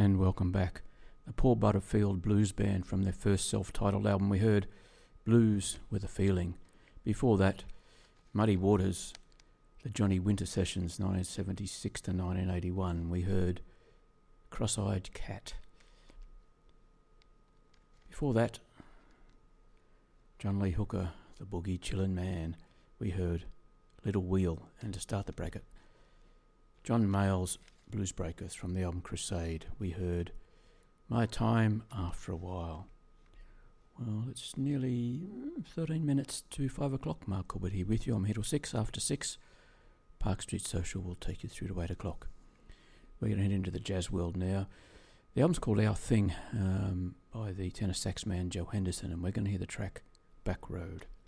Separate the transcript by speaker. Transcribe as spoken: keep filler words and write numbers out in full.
Speaker 1: and welcome back. The Paul Butterfield Blues Band, from their first self-titled album, we heard Blues with a Feeling. Before that, Muddy Waters, the Johnny Winter Sessions, nineteen seventy-six to nineteen eighty-one, we heard Cross-Eyed Cat. Before that, John Lee Hooker, the Boogie Chillin' Man, we heard Little Wheel. And to start the bracket, John Mayall's Blues Breakers from the album Crusade, we heard My Time After a While. Well, it's nearly thirteen minutes to five o'clock. Mark Corbett here with you. I'm here till six. After six, Park Street Social will take you through to eight o'clock. We're going to head into the jazz world now. The album's called Our Thing, um, by the tenor sax man Joe Henderson, and we're going to hear the track Back Road.